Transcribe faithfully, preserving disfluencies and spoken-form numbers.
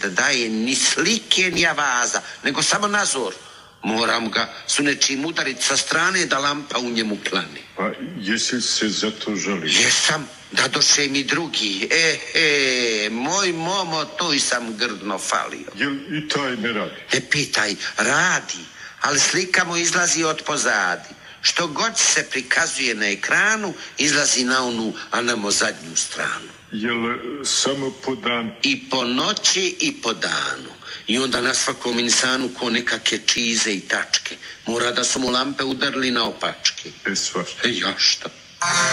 da daje ni slike, ni avaza, nego samo nazor. Moram ga su nečim udariti sa strane da lampa u njemu plane. Pa jesi se za to žalio? Jesam, da doše mi drugi. E, e, moj momo, to i sam grdno falio. Jel i taj ne radi? Ne pitaj, radi, ali slika mu izlazi od pozadi. Što god se prikazuje na ekranu, izlazi na onu, a namo zadnju stranu. Jel samo po dan? I po noći i po danu. I onda na svakom insanu ko nekakve čize i tačke. Mora da su mu lampe udarili na opačke. E, svašta. E, ja šta?